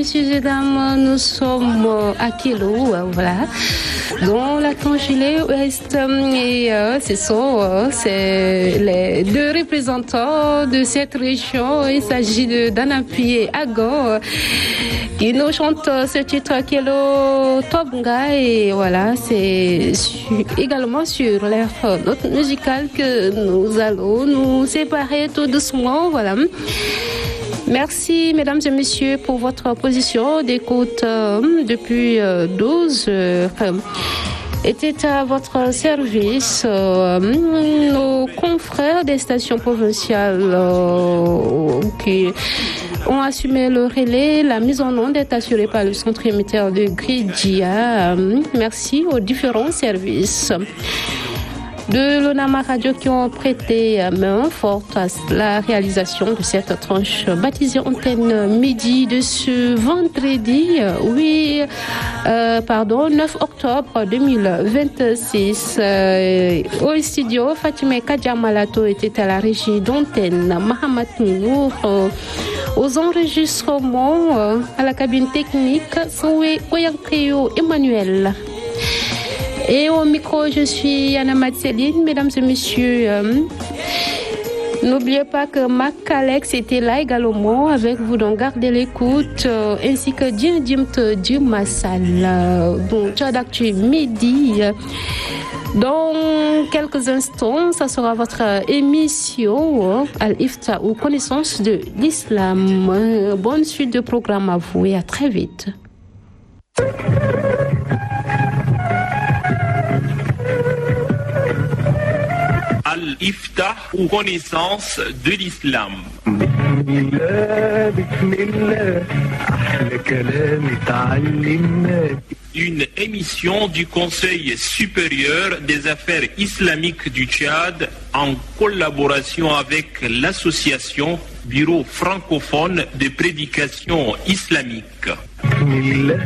messieurs et dames, nous sommes à Kilo, voilà, dans la Tangilé Ouest, et c'est les deux représentants de cette région. Il s'agit de Danapi et Ago qui nous chantent ce titre Kilo Tobga, et voilà, c'est également sur l'air note musicale que nous allons nous séparer tout doucement, voilà. Merci, mesdames et messieurs, pour votre position d'écoute depuis 12 heures. Était à votre service nos confrères des stations provinciales qui ont assumé le relais. La mise en onde est assurée par le centre émetteur de Gridia. Merci aux différents services de l'ONAMA Radio qui ont prêté main forte à la réalisation de cette tranche baptisée Antenne Midi de ce vendredi 9 octobre 2026. Au studio, Fatima Kadjamalato était à la régie d'antenne, Mahamat Nour aux enregistrements, à la cabine technique, Soué Koyankeo Emmanuel. Et au micro, je suis Anna Matseline. Mesdames et messieurs, n'oubliez pas que Mac Alex était là également avec vous, donc gardez l'écoute, ainsi que Dimt Massal. Donc, chat d'actu midi. Dans quelques instants, ça sera votre émission Al-Ifta ou connaissance de l'islam. Bonne suite de programme à vous et à très vite. Al-Iftah ou connaissance de l'islam. Une émission du Conseil supérieur des affaires islamiques du Tchad en collaboration avec l'association Bureau francophone de prédication islamique.